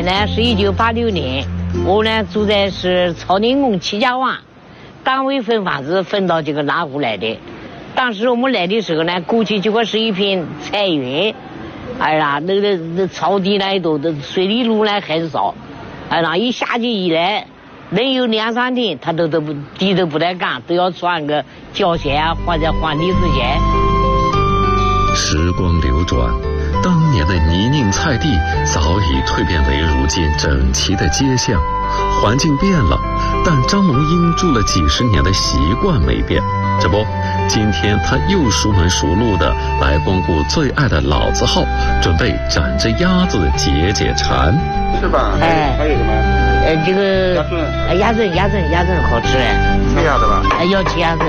呢是1986年，我呢住在是曹宁宫7家洼，单位分发是分到这个拉湖来的。当时我们来的时候呢，过去就是一片菜园，哎呀，那草地呢都水泥路呢很少，哎呀，一夏季以来，能有2、3天，他都不带干，都要穿个胶鞋啊，或者换泥石鞋。 时光流转，当年的泥泞菜地早已蜕变为如今整齐的街巷。环境变了，但张龙英住了几十年的习惯没变。这不，今天他又熟门熟路的来光顾最爱的老字号，准备斩只鸭子解解馋， 是吧？ 哎， 还有什么？ 这个鸭胗好吃哎， 吃鸭子吧？ 要吃鸭子。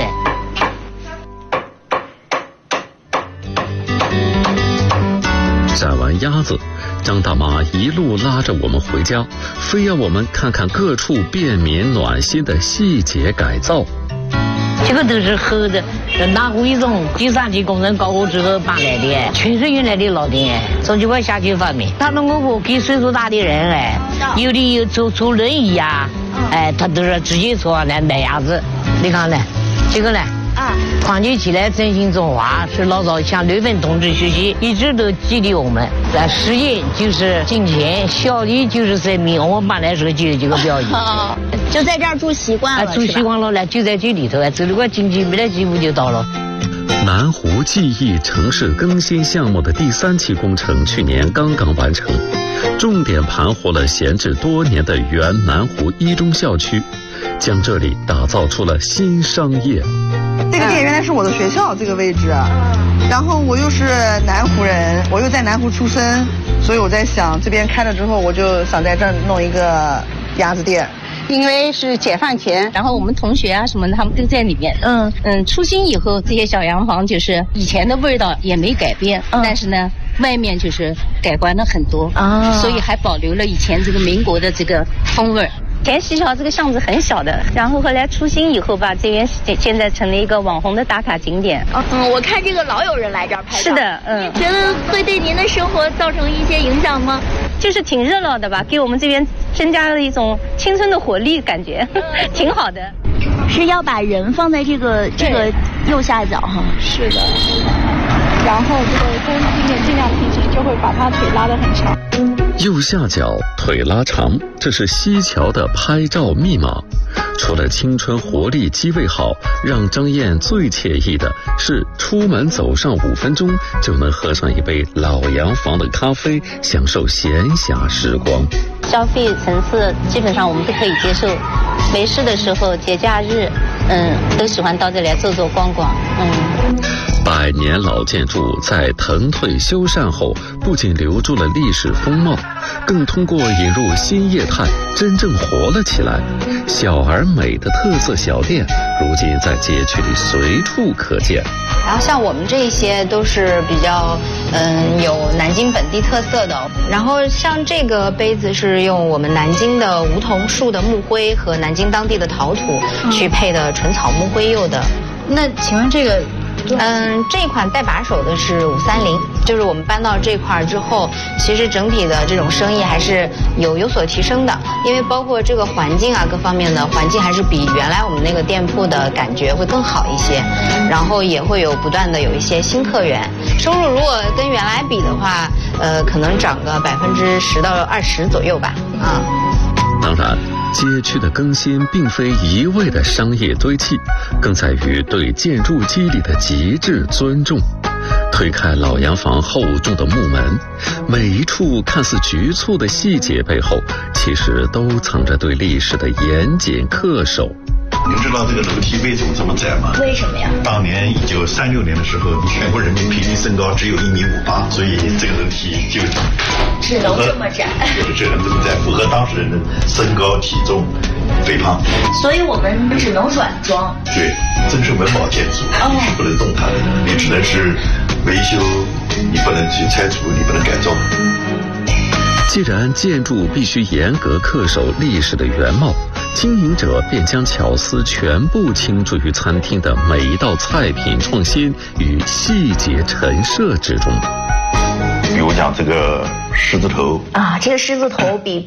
斩完鸭子，张大妈一路拉着我们回家，非要我们看看各处便民暖心的细节改造。 这个都是后的拉湖一中第3期工程搞过之后搬来的，全是原来的老店，从这块下去发明。他们我给岁数大的人哎，有的有坐轮椅啊，哎，他都是直接坐来买鸭子。你看呢，这个呢。团结起来，振兴中华是老早向刘芬同志学习，一直都激励我们。实业就是金钱，效益就是生命。我们搬来时候就有这个标语。 就在这儿住习惯了， 住习惯了，就在这里头，走了个进去没得几步就到了。 南湖记忆城市更新项目的第3期工程去年刚刚完成，重点盘活了闲置多年的原南湖一中校区，将这里打造出了新商业。 这个店原来是我的学校这个位置，然后我又是南湖人，我又在南湖出生，所以我在想这边开了之后，我就想在这儿弄一个鸭子店。 因为是解放前，然后我们同学啊什么的，他们都在里面。出新以后，这些小洋房就是以前的味道也没改变，但是呢，外面就是改观了很多，所以还保留了以前这个民国的这个风味。前西桥这个巷子很小的，然后后来出新以后吧，这边现在成了一个网红的打卡景点。 我看这个老有人来这儿拍照。 是的， 您觉得会对您的生活造成一些影响吗？ 就是挺热闹的吧，给我们这边增加了一种青春的活力，感觉挺好的。 是要把人放在这个右下角哈。 是的。然后这个跟地面尽量平行，就会把他腿拉得很长。 右下角腿拉长，这是西桥的拍照密码。除了青春活力机位好，让张燕最惬意的是出门走上5分钟就能喝上一杯老洋房的咖啡，享受闲暇时光。 消费层次基本上我们都可以接受，没事的时候节假日都喜欢到这里来走走逛逛。 100年老建筑在腾退修缮后，不仅留住了历史风貌，更通过引入新业态，真正活了起来。小而美的特色小店，如今在街区里随处可见。 然后像我们这些都是比较有南京本地特色的。然后像这个杯子是用我们南京的梧桐树的木灰和南京当地的陶土去配的纯草木灰釉的。那请问这个？这一款带把手的是530，就是我们搬到这块之后，其实整体的这种生意还是有所提升的，因为包括这个环境啊各方面的环境还是比原来我们那个店铺的感觉会更好一些，然后也会不断的有一些新客源，收入如果跟原来比的话，可能涨个10%到20%左右吧， 当然。街区的更新并非一味的商业堆砌，更在于对建筑肌理的极致尊重。推开老洋房厚重的木门，每一处看似局促的细节背后，其实都藏着对历史的严谨恪守。 您知道这个楼梯为什么这么窄吗？ 为什么呀？ 当年1936年的时候，全国人民平均身高只有1.58米，所以这个楼梯就只能这么窄， 就是只能这么窄，符合当时人的身高、体重、肥胖。 所以我们只能软装。 对，这是文保建筑，你是不能动它的，你只能是维修，你不能去拆除，你不能改造。 既然建筑必须严格恪守历史的原貌，经营者便将巧思全部倾注于餐厅的每一道菜品创新与细节陈设之中。 比如讲这个狮子头啊，这个狮子头比